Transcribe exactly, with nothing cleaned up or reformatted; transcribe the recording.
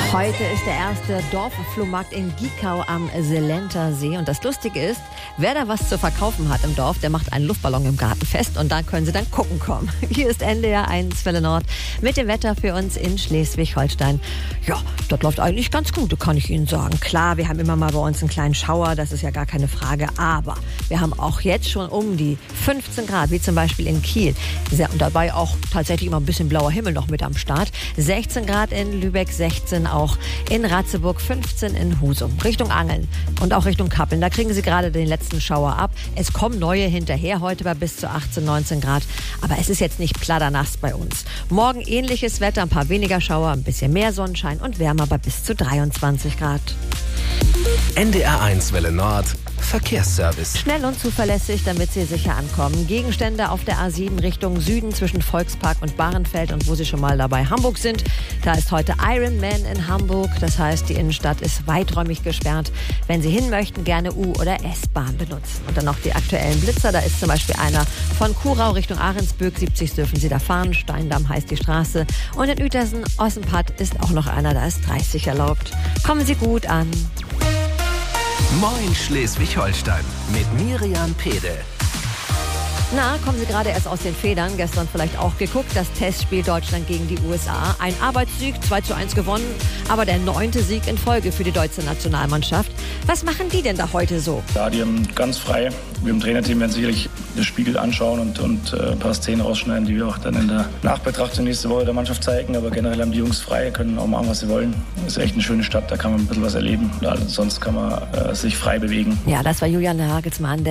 Heute ist der erste Dorfflohmarkt in Giekau am Selenter See. Und das Lustige ist, wer da was zu verkaufen hat im Dorf, der macht einen Luftballon im Garten fest und da können Sie dann gucken kommen. Hier ist N D R eins Welle Nord mit dem Wetter für uns in Schleswig-Holstein. Ja, das läuft eigentlich ganz gut, kann ich Ihnen sagen. Klar, wir haben immer mal bei uns einen kleinen Schauer, das ist ja gar keine Frage. Aber wir haben auch jetzt schon um die fünfzehn Grad, wie zum Beispiel in Kiel. Und dabei auch tatsächlich immer ein bisschen blauer Himmel noch mit am Start. sechzehn Grad in Lübeck, sechzehn auch in Ratzeburg, fünfzehn in Husum. Richtung Angeln und auch Richtung Kappeln. Da kriegen Sie gerade den letzten Schauer ab. Es kommen neue hinterher, heute bei bis zu achtzehn, neunzehn Grad. Aber es ist jetzt nicht platternass bei uns. Morgen ähnliches Wetter, ein paar weniger Schauer, ein bisschen mehr Sonnenschein und wärmer bei bis zu dreiundzwanzig Grad. N D R eins Welle Nord Verkehrsservice. Schnell und zuverlässig, damit Sie sicher ankommen. Gegenstände auf der A sieben Richtung Süden zwischen Volkspark und Bahrenfeld. Und wo Sie schon mal dabei Hamburg sind, da ist heute Ironman in Hamburg. Das heißt, die Innenstadt ist weiträumig gesperrt. Wenn Sie hin möchten, gerne U- oder S-Bahn benutzen. Und dann noch die aktuellen Blitzer. Da ist zum Beispiel einer von Kurau Richtung Ahrensböck. siebzig dürfen Sie da fahren. Steindamm heißt die Straße. Und in Uetersen-Ossenpatt ist auch noch einer, da ist dreißig erlaubt. Kommen Sie gut an. Moin Schleswig-Holstein mit Miriam Pede. Na, kommen Sie gerade erst aus den Federn. Gestern vielleicht auch geguckt, das Testspiel Deutschland gegen die U S A. Ein Arbeitssieg, zwei zu eins gewonnen, aber der neunte Sieg in Folge für die deutsche Nationalmannschaft. Was machen die denn da heute so? Stadion ganz frei. Wir im Trainerteam werden sicherlich das Spiegel anschauen und, und äh, ein paar Szenen rausschneiden, die wir auch dann in der Nachbetrachtung nächste Woche der Mannschaft zeigen. Aber generell haben die Jungs frei, können auch machen, was sie wollen. Ist echt eine schöne Stadt, da kann man ein bisschen was erleben. Ja, sonst kann man äh, sich frei bewegen. Ja, das war Julian Nagelsmann, der